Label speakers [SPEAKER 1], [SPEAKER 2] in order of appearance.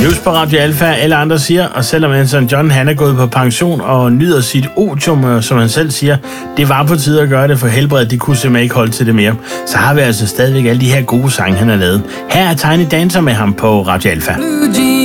[SPEAKER 1] News på Radio Alfa, alle andre siger, og selvom Elton John han er gået på pension og nyder sit otium, som han selv siger, det var på tide at gøre det, for helbredet, det kunne simpelthen ikke holde til det mere. Så har vi altså stadigvæk alle de her gode sange, han har lavet. Her er Tiny Dancer med ham på Radio Alfa.